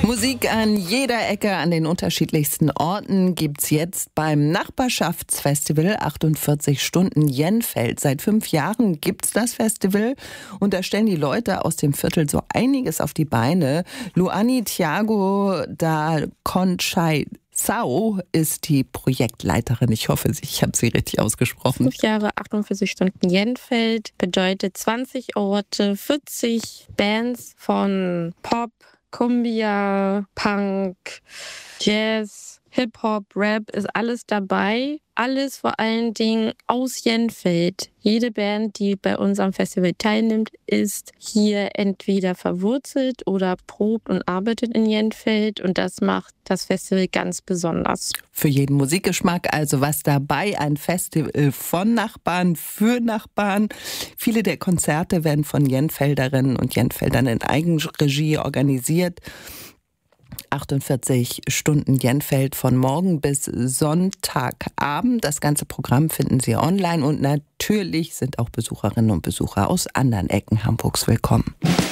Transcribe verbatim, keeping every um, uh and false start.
Musik an jeder Ecke, an den unterschiedlichsten Orten gibt's jetzt beim Nachbarschaftsfestival achtundvierzig Stunden Jenfeld. Seit fünf Jahren gibt's das Festival und da stellen die Leute aus dem Viertel so einiges auf die Beine. Luani Thiago da Conchai Sau ist die Projektleiterin. Ich hoffe, ich habe sie richtig ausgesprochen. Fünf Jahre, achtundvierzig Stunden Jenfeld bedeutet zwanzig Orte, vierzig Bands von Pop, Cumbia, Punk, Jazz, Hip-Hop, Rap, ist alles dabei. Alles vor allen Dingen aus Jenfeld. Jede Band, die bei unserem Festival teilnimmt, ist hier entweder verwurzelt oder probt und arbeitet in Jenfeld. Und das macht das Festival ganz besonders. Für jeden Musikgeschmack also was dabei. Ein Festival von Nachbarn für Nachbarn. Viele der Konzerte werden von Jenfelderinnen und Jenfeldern in Eigenregie organisiert. achtundvierzig Stunden Jenfeld von morgen bis Sonntagabend. Das ganze Programm finden Sie online und natürlich sind auch Besucherinnen und Besucher aus anderen Ecken Hamburgs willkommen.